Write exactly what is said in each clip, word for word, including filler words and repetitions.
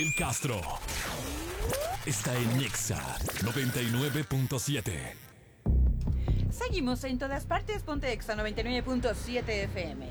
del Castro está en Nexa noventa y nueve punto siete. Seguimos en todas partes, ponte Exa noventa y nueve punto siete F M.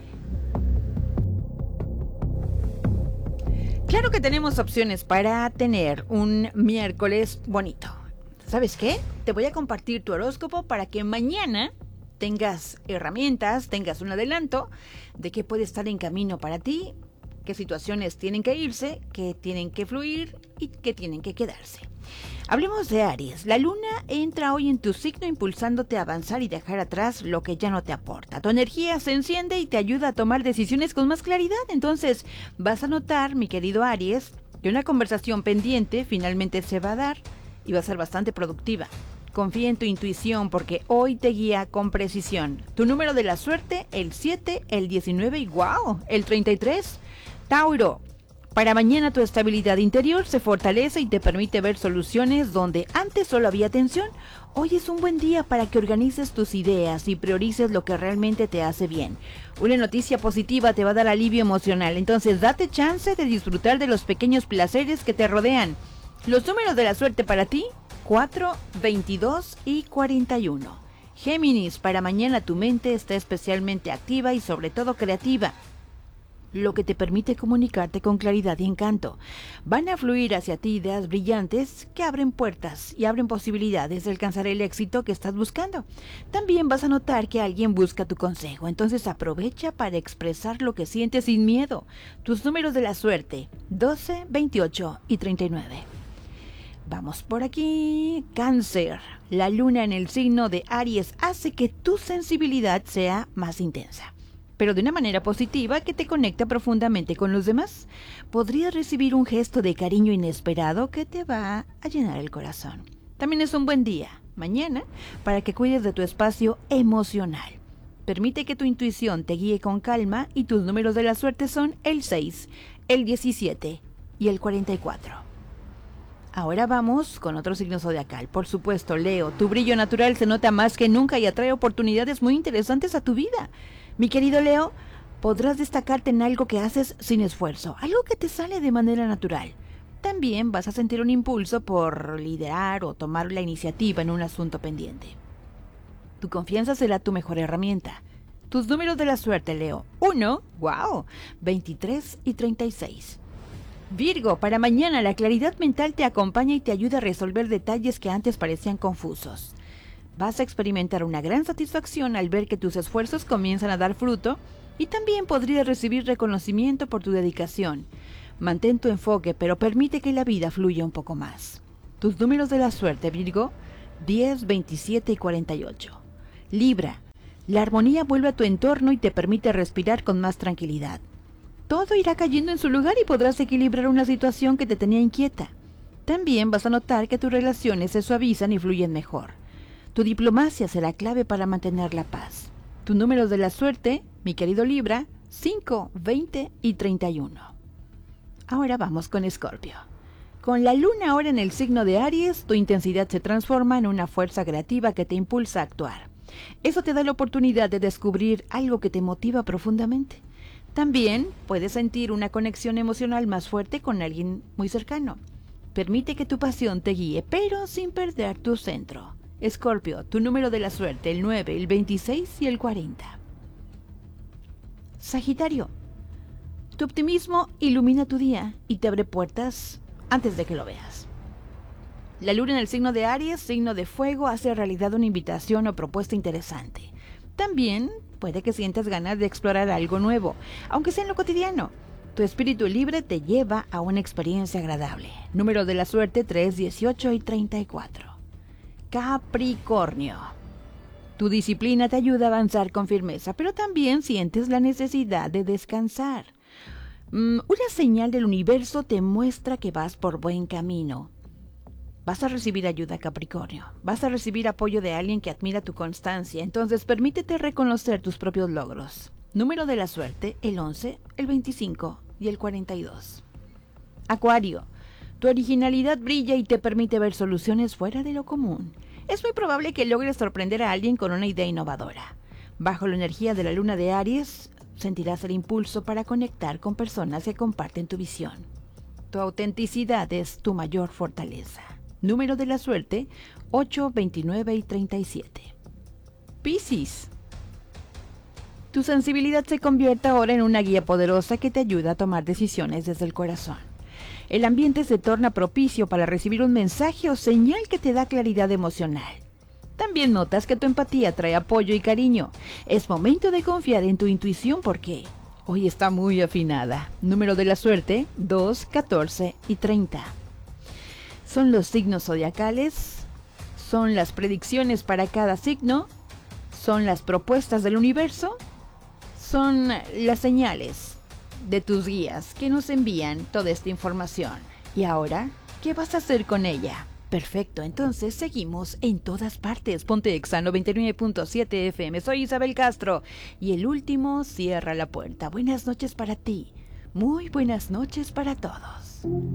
Claro que tenemos opciones para tener un miércoles bonito. ¿Sabes qué? Te voy a compartir tu horóscopo para que mañana tengas herramientas, tengas un adelanto de qué puede estar en camino para ti, qué situaciones tienen que irse, qué tienen que fluir y qué tienen que quedarse. Hablemos de Aries. La luna entra hoy en tu signo impulsándote a avanzar y dejar atrás lo que ya no te aporta. Tu energía se enciende y te ayuda a tomar decisiones con más claridad. Entonces vas a notar, mi querido Aries, que una conversación pendiente finalmente se va a dar y va a ser bastante productiva. Confía en tu intuición porque hoy te guía con precisión. Tu número de la suerte, el siete, el diecinueve y ¡wow!, el treinta y tres. Tauro. Para mañana tu estabilidad interior se fortalece y te permite ver soluciones donde antes solo había tensión. Hoy es un buen día para que organices tus ideas y priorices lo que realmente te hace bien. Una noticia positiva te va a dar alivio emocional, entonces date chance de disfrutar de los pequeños placeres que te rodean. Los números de la suerte para ti, cuatro, veintidós y cuarenta y uno. Géminis, para mañana tu mente está especialmente activa y sobre todo creativa, lo que te permite comunicarte con claridad y encanto. Van a fluir hacia ti ideas brillantes que abren puertas y abren posibilidades de alcanzar el éxito que estás buscando. También vas a notar que alguien busca tu consejo, entonces aprovecha para expresar lo que sientes sin miedo. Tus números de la suerte, doce, veintiocho y treinta y nueve. Vamos por aquí. Cáncer. La luna en el signo de Aries hace que tu sensibilidad sea más intensa, pero de una manera positiva que te conecta profundamente con los demás. Podrías recibir un gesto de cariño inesperado que te va a llenar el corazón. También es un buen día, mañana, para que cuides de tu espacio emocional. Permite que tu intuición te guíe con calma y tus números de la suerte son el seis, el diecisiete y el cuarenta y cuatro. Ahora vamos con otro signo zodiacal. Por supuesto, Leo, tu brillo natural se nota más que nunca y atrae oportunidades muy interesantes a tu vida. Mi querido Leo, podrás destacarte en algo que haces sin esfuerzo, algo que te sale de manera natural. También vas a sentir un impulso por liderar o tomar la iniciativa en un asunto pendiente. Tu confianza será tu mejor herramienta. Tus números de la suerte, Leo, uno, wow, veintitrés y treinta y seis. Virgo, para mañana la claridad mental te acompaña y te ayuda a resolver detalles que antes parecían confusos. Vas a experimentar una gran satisfacción al ver que tus esfuerzos comienzan a dar fruto y también podrías recibir reconocimiento por tu dedicación. Mantén tu enfoque, pero permite que la vida fluya un poco más. Tus números de la suerte, Virgo, diez, veintisiete y cuarenta y ocho. Libra, la armonía vuelve a tu entorno y te permite respirar con más tranquilidad. Todo irá cayendo en su lugar y podrás equilibrar una situación que te tenía inquieta. También vas a notar que tus relaciones se suavizan y fluyen mejor. Tu diplomacia será clave para mantener la paz. Tus números de la suerte, mi querido Libra, cinco, veinte y treinta y uno. Ahora vamos con Escorpio. Con la luna ahora en el signo de Aries, tu intensidad se transforma en una fuerza creativa que te impulsa a actuar. Eso te da la oportunidad de descubrir algo que te motiva profundamente. También puedes sentir una conexión emocional más fuerte con alguien muy cercano. Permite que tu pasión te guíe, pero sin perder tu centro. Escorpio, tu número de la suerte, el nueve, el veintiséis y el cuarenta. Sagitario, tu optimismo ilumina tu día y te abre puertas antes de que lo veas. La luna en el signo de Aries, signo de fuego, hace realidad una invitación o propuesta interesante. También puede que sientas ganas de explorar algo nuevo, aunque sea en lo cotidiano. Tu espíritu libre te lleva a una experiencia agradable. Número de la suerte, tres, dieciocho y treinta y cuatro. Capricornio. Tu disciplina te ayuda a avanzar con firmeza, pero también sientes la necesidad de descansar. Mm, una señal del universo te muestra que vas por buen camino. Vas a recibir ayuda, Capricornio. Vas a recibir apoyo de alguien que admira tu constancia. Entonces, permítete reconocer tus propios logros. Número de la suerte, el once, el veinticinco y el cuarenta y dos. Acuario. Tu originalidad brilla y te permite ver soluciones fuera de lo común. Es muy probable que logres sorprender a alguien con una idea innovadora. Bajo la energía de la luna de Aries, sentirás el impulso para conectar con personas que comparten tu visión. tu autenticidad es tu mayor fortaleza. Número de la suerte, ocho, veintinueve y treinta y siete. Piscis. Tu sensibilidad se convierte ahora en una guía poderosa que te ayuda a tomar decisiones desde el corazón. El ambiente se torna propicio para recibir un mensaje o señal que te da claridad emocional. También notas que tu empatía trae apoyo y cariño. Es momento de confiar en tu intuición porque hoy está muy afinada. Número de la suerte, dos, catorce y treinta. Son los signos zodiacales, son las predicciones para cada signo, son las propuestas del universo, son las señales de tus guías que nos envían toda esta información. Y ahora, ¿qué vas a hacer con ella? Perfecto, entonces seguimos en todas partes. Ponte Exa noventa y nueve punto siete F M. Soy Isabel Castro y el último cierra la puerta. Buenas noches para ti. Muy buenas noches para todos.